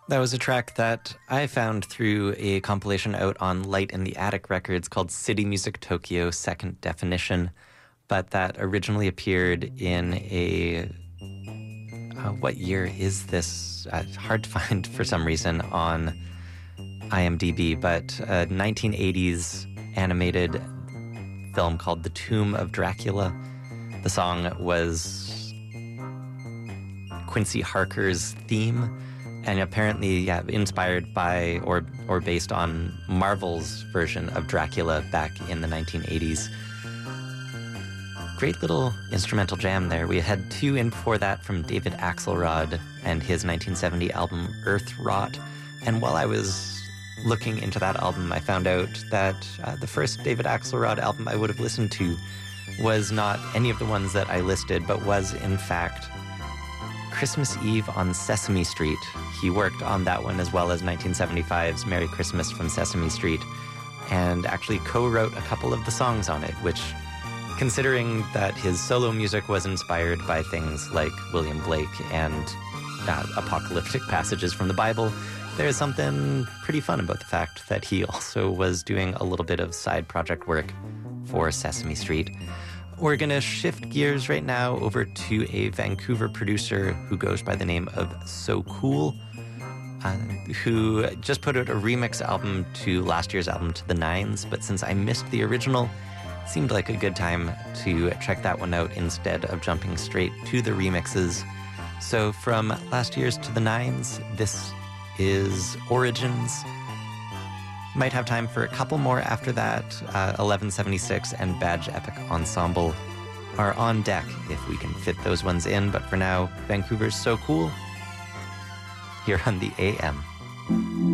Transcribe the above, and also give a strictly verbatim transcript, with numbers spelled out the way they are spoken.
That was a track that I found through a compilation out on Light in the Attic Records called City Music Tokyo Second Definition, but that originally appeared in a... Uh, what year is this? Uh, hard to find for some reason on IMDb, but a nineteen eighties animated film called The Tomb of Dracula. The song was Quincy Harker's theme, and apparently yeah, inspired by or or based on Marvel's version of Dracula back in the nineteen eighties. Great little instrumental jam there. We had two in before that from David Axelrod and his nineteen seventy album Earth Rot. And while I was looking into that album, I found out that uh, the first David Axelrod album I would have listened to was not any of the ones that I listed, but was in fact Christmas Eve on Sesame Street. He worked on that one as well as nineteen seventy-five's Merry Christmas from Sesame Street, and actually co-wrote a couple of the songs on it, which, considering that his solo music was inspired by things like William Blake and uh, apocalyptic passages from the Bible, there's something pretty fun about the fact that he also was doing a little bit of side project work for Sesame Street. We're going to shift gears right now over to a Vancouver producer who goes by the name of So Cool, uh, who just put out a remix album to last year's album To the Nines, but since I missed the original, it seemed like a good time to check that one out instead of jumping straight to the remixes. So from last year's To the Nines, this is Origins. Might have time for a couple more after that. Uh, eleven seventy-six and Badge Epic Ensemble are on deck if we can fit those ones in. But for now, Vancouver's So Cool here on the A M.